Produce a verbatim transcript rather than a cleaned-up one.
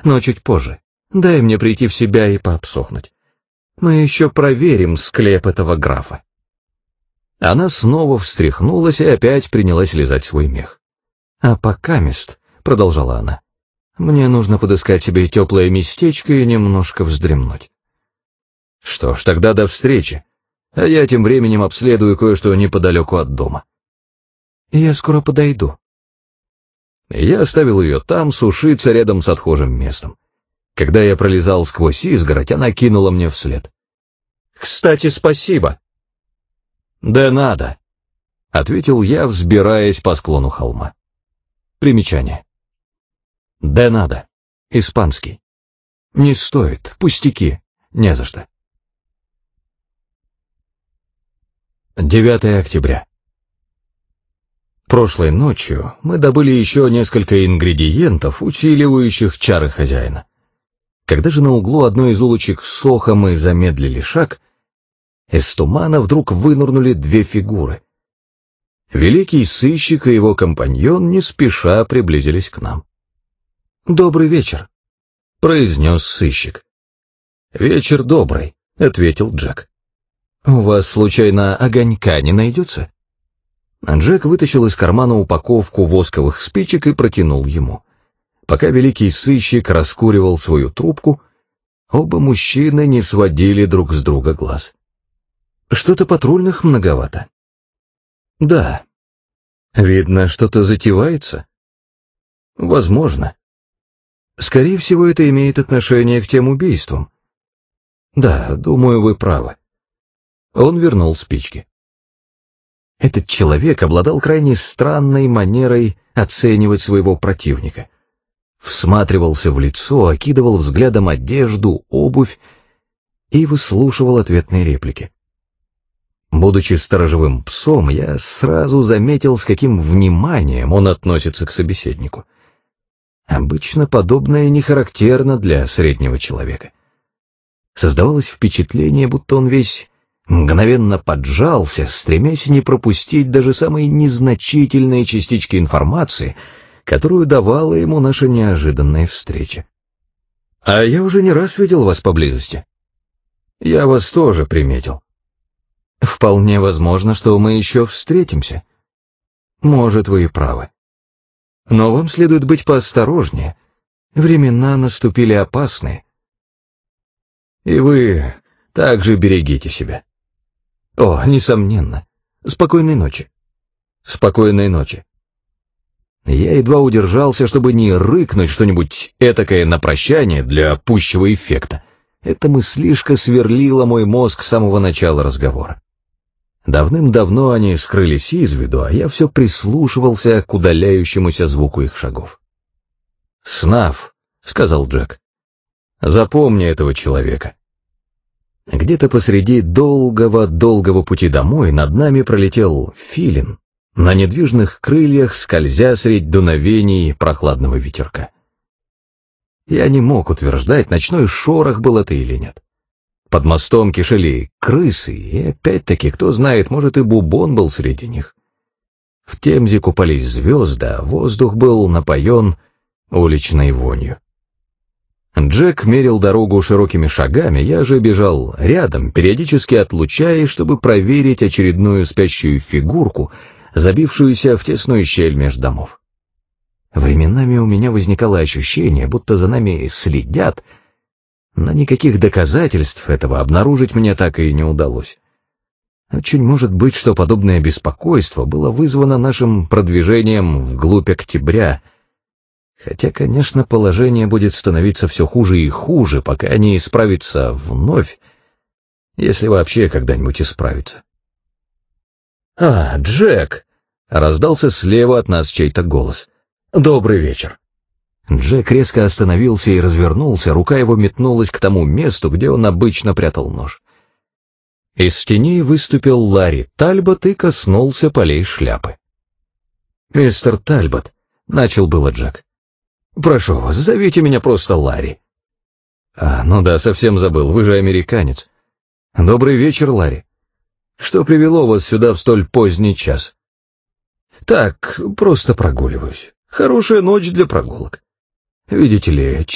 но чуть позже. Дай мне прийти в себя и пообсохнуть. Мы еще проверим склеп этого графа». Она снова встряхнулась и опять принялась лизать свой мех. «А покамест», — продолжала она, — «мне нужно подыскать себе теплое местечко и немножко вздремнуть». «Что ж, тогда до встречи, а я тем временем обследую кое-что неподалеку от дома». «Я скоро подойду». Я оставил ее там сушиться рядом с отхожим местом. Когда я пролезал сквозь изгородь, она кинула мне вслед: «Кстати, спасибо». «Да надо», — ответил я, взбираясь по склону холма. Примечание. «Да надо», испанский. «Не стоит, пустяки, не за что». девятое октября. Прошлой ночью мы добыли еще несколько ингредиентов, усиливающих чары хозяина. Когда же на углу одной из улочек Сохо мы замедлили шаг, из тумана вдруг вынырнули две фигуры. Великий сыщик и его компаньон не спеша приблизились к нам. «Добрый вечер», — произнес сыщик. «Вечер добрый», — ответил Джек. «У вас, случайно, огонька не найдется?» Джек вытащил из кармана упаковку восковых спичек и протянул ему. Пока великий сыщик раскуривал свою трубку, оба мужчины не сводили друг с друга глаз. «Что-то патрульных многовато». «Да. Видно, что-то затевается?» «Возможно. Скорее всего, это имеет отношение к тем убийствам». «Да, думаю, вы правы». Он вернул спички. Этот человек обладал крайне странной манерой оценивать своего противника. Всматривался в лицо, окидывал взглядом одежду, обувь и выслушивал ответные реплики. Будучи сторожевым псом, я сразу заметил, с каким вниманием он относится к собеседнику. Обычно подобное не характерно для среднего человека. Создавалось впечатление, будто он весь мгновенно поджался, стремясь не пропустить даже самые незначительные частички информации, которую давала ему наша неожиданная встреча. «А я уже не раз видел вас поблизости». «Я вас тоже приметил». «Вполне возможно, что мы еще встретимся». «Может, вы и правы. Но вам следует быть поосторожнее. Времена наступили опасные». «И вы также берегите себя». «О, несомненно. Спокойной ночи». «Спокойной ночи». Я едва удержался, чтобы не рыкнуть что-нибудь этакое на прощание для пущего эффекта. Эта мыслишка сверлила мой мозг с самого начала разговора. Давным-давно они скрылись из виду, а я все прислушивался к удаляющемуся звуку их шагов. «Снаф», — сказал Джек, — «запомни этого человека». Где-то посреди долгого-долгого пути домой над нами пролетел филин, на недвижных крыльях скользя средь дуновений прохладного ветерка. Я не мог утверждать, ночной шорох был это или нет. Под мостом кишели крысы, и опять-таки, кто знает, может, и Бубон был среди них. В Темзе купались звезды, а воздух был напоен уличной вонью. Джек мерил дорогу широкими шагами, я же бежал рядом, периодически отлучаясь, чтобы проверить очередную спящую фигурку, забившуюся в тесную щель между домов. Временами у меня возникало ощущение, будто за нами следят, но никаких доказательств этого обнаружить мне так и не удалось. Очень может быть, что подобное беспокойство было вызвано нашим продвижением вглубь октября, хотя, конечно, положение будет становиться все хуже и хуже, пока не исправится вновь, если вообще когда-нибудь исправится. «А, Джек!» — раздался слева от нас чей-то голос. «Добрый вечер!» Джек резко остановился и развернулся, рука его метнулась к тому месту, где он обычно прятал нож. Из теней выступил Ларри Тальбот и коснулся полей шляпы. «Мистер Тальбот», — начал было Джек. «Прошу вас, зовите меня просто Ларри». «А, ну да, совсем забыл, вы же американец». «Добрый вечер, Ларри. Что привело вас сюда в столь поздний час?» «Так, просто прогуливаюсь. Хорошая ночь для прогулок. Видите ли,